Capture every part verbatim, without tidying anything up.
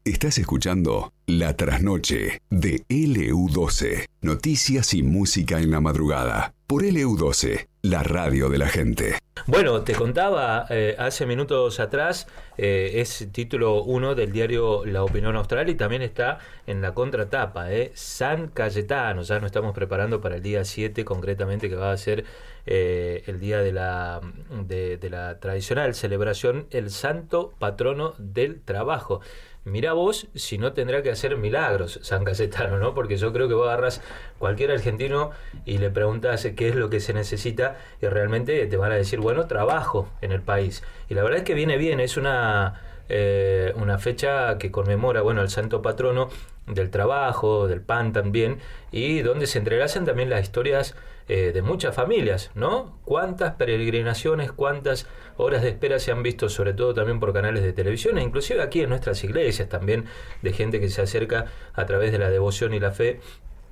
Estás escuchando La Trasnoche de L U doce. Noticias y música en la madrugada. Por L U doce, la radio de la gente. Bueno, te contaba eh, hace minutos atrás, eh, es título uno del diario La Opinión Austral y también está en la contratapa, eh, San Cayetano. Ya nos estamos preparando para el día siete, concretamente, que va a ser eh, el día de la, de, de la tradicional celebración, el Santo Patrono del Trabajo. Mirá vos si no tendrá que hacer milagros San Cayetano, ¿no? Porque yo creo que vos agarras cualquier argentino y le preguntas qué es lo que se necesita y realmente te van a decir, bueno, trabajo en el país. Y la verdad es que viene bien, es una, eh, una fecha que conmemora, bueno, el santo patrono del trabajo, del pan también, y donde se entrelazan también las historias eh, de muchas familias, ¿no? Cuántas peregrinaciones, cuántas horas de espera se han visto, sobre todo también por canales de televisión, e inclusive aquí en nuestras iglesias también, de gente que se acerca a través de la devoción y la fe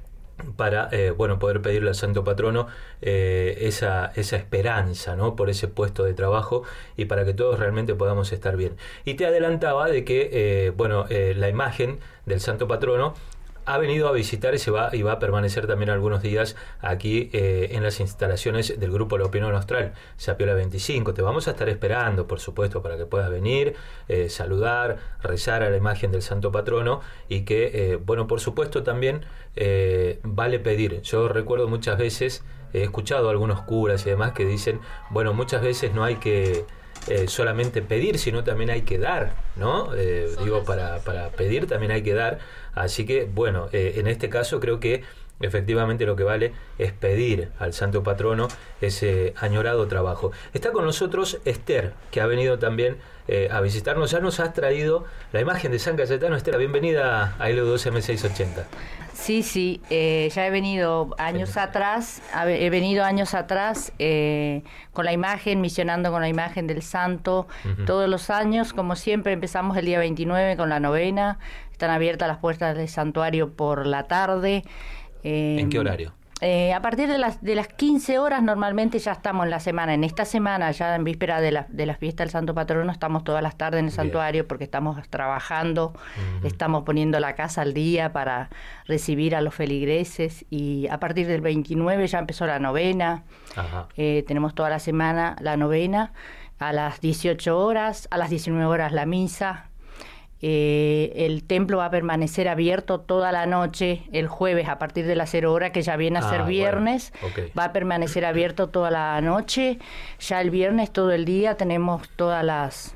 para eh, bueno, poder pedirle al santo patrono eh, esa, esa esperanza, ¿no? Por ese puesto de trabajo y para que todos realmente podamos estar bien. Y te adelantaba de que eh, bueno, eh, la imagen del santo patrono ha venido a visitar y se va y va a permanecer también algunos días aquí eh, en las instalaciones del grupo La Opinión Austral, Sapiola veinticinco. Te vamos a estar esperando, por supuesto, para que puedas venir, eh, saludar, rezar a la imagen del santo patrono y que, eh, bueno, por supuesto también eh, vale pedir. Yo recuerdo muchas veces, he escuchado a algunos curas y demás que dicen, bueno, muchas veces no hay que Eh, solamente pedir, sino también hay que dar, ¿no? Eh, digo, para, para pedir también hay que dar, así que, bueno, eh, en este caso creo que efectivamente lo que vale es pedir al santo patrono ese añorado trabajo. Está con nosotros Esther, que ha venido también eh, a visitarnos. Ya nos has traído la imagen de San Cayetano. Esther, bienvenida a L U doce M seiscientos ochenta. Sí, sí, eh, ya he venido años sí. atrás, he venido años atrás eh, con la imagen, misionando con la imagen del santo, uh-huh. Todos los años, como siempre, empezamos el día veintinueve con la novena, están abiertas las puertas del santuario por la tarde. Eh, ¿En qué horario? Eh, a partir de las de las quince horas normalmente ya estamos en la semana. En esta semana, ya en víspera de la, de la fiesta del Santo Patrono, estamos todas las tardes en el Bien. santuario porque estamos trabajando, uh-huh. Estamos poniendo la casa al día para recibir a los feligreses y a partir del veintinueve ya empezó la novena. Eh, tenemos toda la semana la novena, a las dieciocho horas, a las diecinueve horas la misa. Eh, el templo va a permanecer abierto toda la noche el jueves a partir de las cero hora, que ya viene a ah, ser viernes, bueno. Okay. Va a permanecer abierto toda la noche. Ya el viernes todo el día tenemos todas las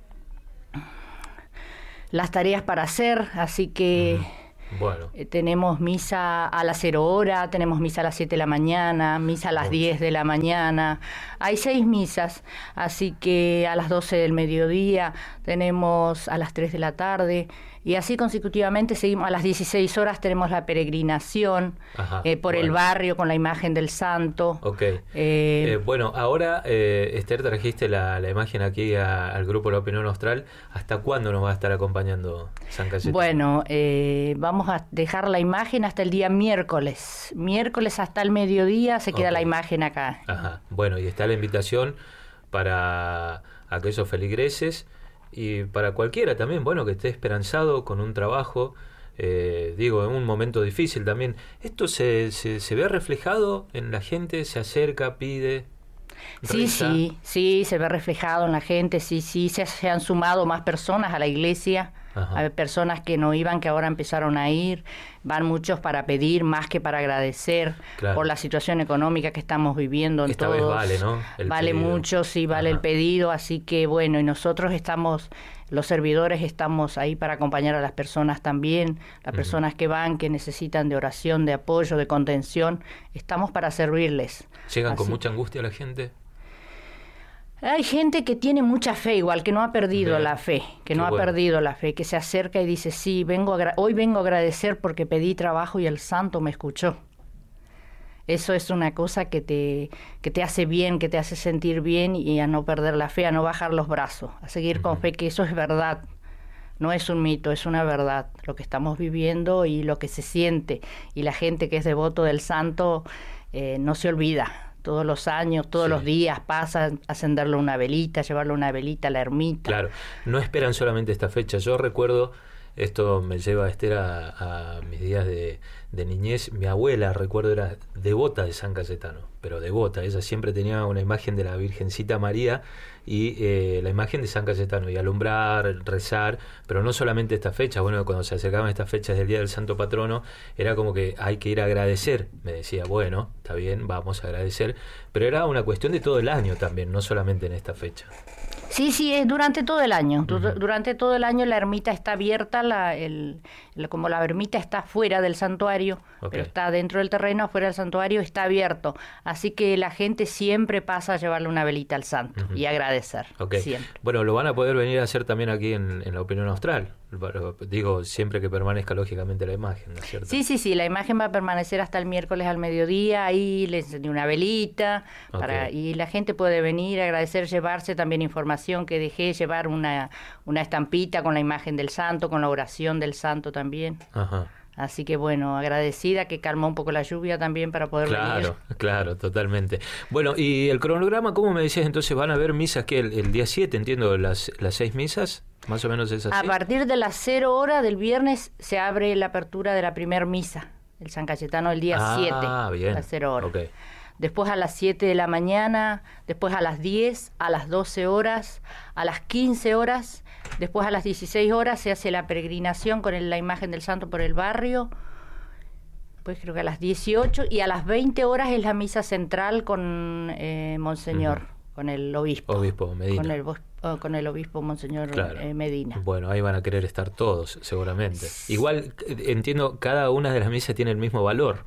las tareas para hacer, así que uh-huh. Bueno. Eh, tenemos misa a las cero hora, tenemos misa a las siete de la mañana, misa a las okay. diez de la mañana. Hay seis misas, así que a las doce del mediodía, tenemos a las tres de la tarde, y así consecutivamente seguimos. A las dieciséis horas tenemos la peregrinación Ajá, eh, por bueno. el barrio con la imagen del santo. Ok. Eh, eh, bueno, ahora, eh, Esther, trajiste la, la imagen aquí a, al grupo La Opinión Austral. ¿Hasta cuándo nos va a estar acompañando San Cayetano? Bueno, eh, vamos a dejar la imagen hasta el día miércoles. Miércoles hasta el mediodía se queda okay. la imagen acá. Ajá. Bueno, y está la invitación para aquellos feligreses y para cualquiera también, bueno, que esté esperanzado con un trabajo, eh, digo, en un momento difícil también. ¿Esto se, se, se ve reflejado en la gente? ¿Se acerca, pide? Sí, reza? sí, sí, se ve reflejado en la gente, sí, sí, se, se han sumado más personas a la iglesia. Ajá. Hay personas que no iban, que ahora empezaron a ir, van muchos para pedir más que para agradecer claro. por la situación económica que estamos viviendo en Esta todos. Vez vale, ¿no? El vale pedido. mucho, sí, vale Ajá. el pedido, así que bueno, y nosotros estamos, los servidores estamos ahí para acompañar a las personas también, las uh-huh. personas que van, que necesitan de oración, de apoyo, de contención, estamos para servirles. ¿Llegan así. Con mucha angustia a la gente? Hay gente que tiene mucha fe, igual, que no ha perdido Bien. la fe, que Qué no bueno. ha perdido la fe, que se acerca y dice, sí, vengo a hoy vengo a agradecer porque pedí trabajo y el santo me escuchó. Eso es una cosa que te, que te hace bien, que te hace sentir bien y a no perder la fe, a no bajar los brazos, a seguir uh-huh. con fe, que eso es verdad. No es un mito, es una verdad, lo que estamos viviendo y lo que se siente. Y la gente que es devoto del santo eh, no se olvida. Todos los años, todos sí. los días pasan a encenderle una velita, llevarle una velita a la ermita. Claro, no esperan solamente esta fecha. Yo recuerdo Esto me lleva, Esther, a, a mis días de, de niñez. Mi abuela, recuerdo, era devota de San Cayetano, pero devota. Ella siempre tenía una imagen de la Virgencita María y eh, la imagen de San Cayetano, y alumbrar, rezar, pero no solamente esta fecha. Bueno, cuando se acercaban estas fechas del Día del Santo Patrono, era como que hay que ir a agradecer. Me decía, bueno, está bien, vamos a agradecer, pero era una cuestión de todo el año también, no solamente en esta fecha. Sí, sí, es durante todo el año. Uh-huh. Durante todo el año la ermita está abierta, la, el, el, como la ermita está fuera del santuario, okay, pero está dentro del terreno, afuera del santuario está abierto. Así que la gente siempre pasa a llevarle una velita al santo, uh-huh, y agradecer. Okay. Siempre. Bueno, lo van a poder venir a hacer también aquí en, en la Opinión Austral. Digo, siempre que permanezca lógicamente la imagen, ¿no es cierto? Sí, sí, sí, la imagen va a permanecer hasta el miércoles al mediodía, ahí le encendí una velita, okay, para, y la gente puede venir, agradecer, llevarse también información que dejé, llevar una, una estampita con la imagen del santo, con la oración del santo también. Ajá. Así que bueno, agradecida que calmó un poco la lluvia también para poder claro, venir. Claro, claro, totalmente. Bueno, y el cronograma, ¿cómo me decías? Entonces van a haber misas que el, el día siete, entiendo, las, las seis misas, más o menos es así. A partir de las cero horas del viernes se abre la apertura de la primer misa, el San Cayetano el día siete, ah, bien, a las cero horas. Okay. Después a las siete de la mañana, después a las diez, a las doce horas, a las quince horas, después a las dieciséis horas se hace la peregrinación con el, la imagen del santo por el barrio, pues creo que a las dieciocho, y a las veinte horas es la misa central con eh, Monseñor, uh-huh, con el obispo. Obispo Medina. Con el, oh, con el obispo Monseñor, claro, eh, Medina. Bueno, ahí van a querer estar todos, seguramente. Igual, entiendo, cada una de las misas tiene el mismo valor,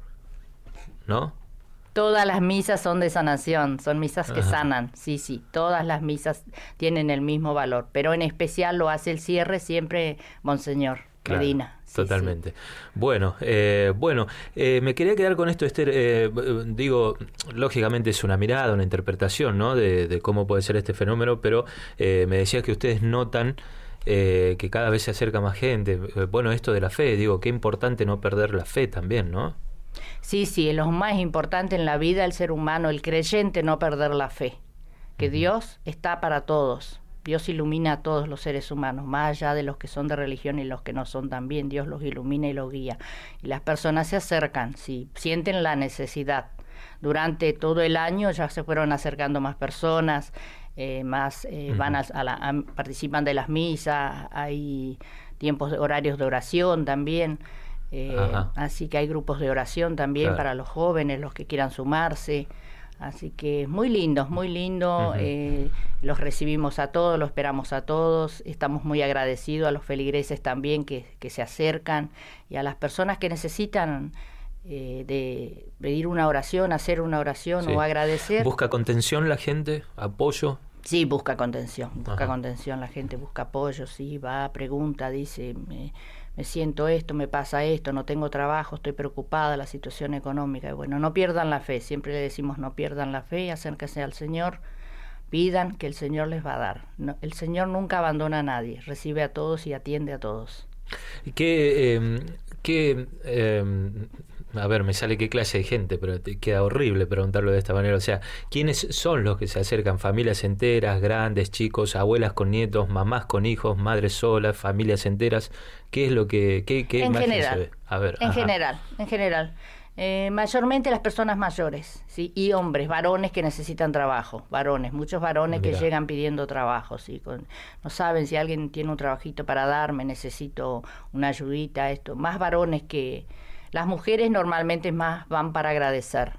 ¿no? Todas las misas son de sanación, son misas que, ajá, sanan, sí, sí, todas las misas tienen el mismo valor, pero en especial lo hace el cierre siempre Monseñor, claro, Medina. Sí, totalmente. Sí. Bueno, eh, bueno, eh, me quería quedar con esto, Esther. Eh, digo, lógicamente es una mirada, una interpretación, ¿no?, de, de cómo puede ser este fenómeno, pero eh, me decías que ustedes notan eh, que cada vez se acerca más gente. Bueno, esto de la fe, digo, qué importante no perder la fe también, ¿no? Sí, sí, es lo más importante en la vida del ser humano, el creyente, no perder la fe, que Dios está para todos, Dios ilumina a todos los seres humanos, más allá de los que son de religión y los que no son también, Dios los ilumina y los guía, y las personas se acercan, sí, sienten la necesidad. Durante todo el año ya se fueron acercando más personas, eh, más eh, uh-huh, van a, a la, a, participan de las misas, hay tiempos, horarios de oración también. Eh, así que hay grupos de oración también, claro, para los jóvenes, los que quieran sumarse, así que muy lindo, muy lindo. Uh-huh. eh, los recibimos a todos, los esperamos a todos, estamos muy agradecidos a los feligreses también que, que se acercan, y a las personas que necesitan eh, de pedir una oración, hacer una oración, sí, o agradecer. ¿Busca contención la gente? ¿Apoyo? Sí, busca contención, busca, ajá, contención, la gente busca apoyo, sí, va, pregunta, dice, me, me siento esto, me pasa esto, no tengo trabajo, estoy preocupada, la situación económica. Y bueno, no pierdan la fe, siempre le decimos no pierdan la fe, acérquense al Señor, pidan que el Señor les va a dar. No, el Señor nunca abandona a nadie, recibe a todos y atiende a todos. ¿Qué, eh, qué eh, a ver, me sale qué clase de gente, pero te queda horrible preguntarlo de esta manera? O sea, ¿quiénes son los que se acercan? ¿Familias enteras, grandes, chicos, abuelas con nietos, mamás con hijos, madres solas, familias enteras? ¿Qué es lo que, qué, qué en imagen general, se ve? A ver, en ajá. general, en general. Eh, mayormente las personas mayores, ¿sí? Y hombres, varones que necesitan trabajo, varones, muchos varones Mirá. que llegan pidiendo trabajo, ¿sí? Con, no saben si alguien tiene un trabajito para darme, necesito una ayudita, esto. Más varones que... Las mujeres normalmente más van para agradecer.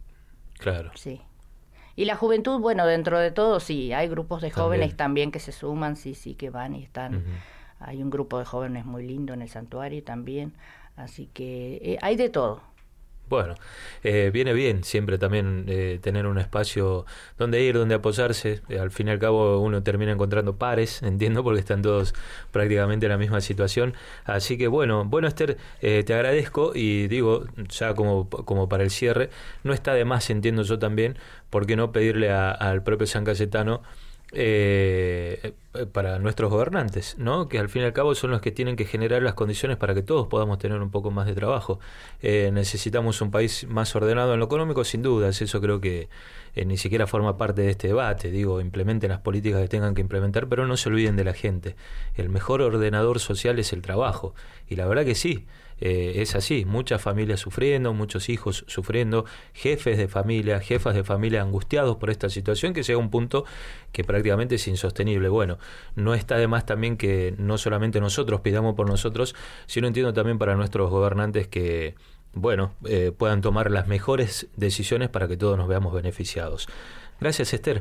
Claro. Sí. Y la juventud, bueno, dentro de todo, sí, hay grupos de jóvenes también, también que se suman, sí, sí, que van y están. Uh-huh. Hay un grupo de jóvenes muy lindo en el santuario también, así que eh, hay de todo. Bueno, eh, viene bien siempre también eh, tener un espacio donde ir, donde apoyarse. Eh, al fin y al cabo uno termina encontrando pares, entiendo, porque están todos prácticamente en la misma situación. Así que bueno, bueno Esther, eh, te agradezco y digo, ya como, como para el cierre, no está de más, entiendo yo también, ¿por qué no pedirle a, al propio San Cayetano eh, para nuestros gobernantes, ¿no? Que al fin y al cabo son los que tienen que generar las condiciones para que todos podamos tener un poco más de trabajo. Eh, necesitamos un país más ordenado en lo económico, sin dudas, eso creo que eh, ni siquiera forma parte de este debate. Digo, implementen las políticas que tengan que implementar, pero no se olviden de la gente. El mejor ordenador social es el trabajo, y la verdad que sí. Eh, es así, muchas familias sufriendo, muchos hijos sufriendo, jefes de familia, jefas de familia angustiados por esta situación que llega a un punto que prácticamente es insostenible. Bueno, no está de más también que no solamente nosotros pidamos por nosotros, sino entiendo también para nuestros gobernantes que, bueno, eh, puedan tomar las mejores decisiones para que todos nos veamos beneficiados. Gracias, Esther.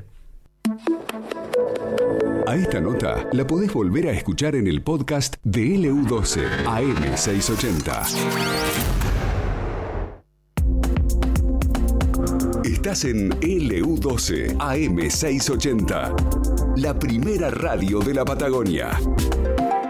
A esta nota la podés volver a escuchar en el podcast de L U doce A M seiscientos ochenta. Estás en L U doce A M seiscientos ochenta, la primera radio de la Patagonia.